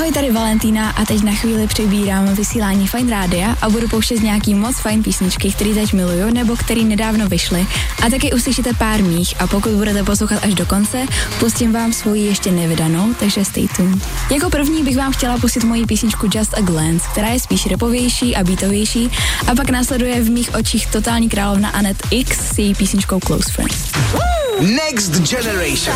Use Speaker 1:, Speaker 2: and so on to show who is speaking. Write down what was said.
Speaker 1: Ahoj, tady Valentína a teď na chvíli přebírám vysílání Fajn rádia a budu pouštět nějaký moc fajn písničky, který teď miluju nebo který nedávno vyšly. A taky uslyšíte pár mých a pokud budete poslouchat až do konce, pustím vám svoji ještě nevydanou, takže stay tuned. Jako první bych vám chtěla pustit moji písničku Just a Glance, která je spíš rapovější a beatovější, a pak následuje v mých očích totální královna Annette X s její písničkou Close Friends.
Speaker 2: Next Generation.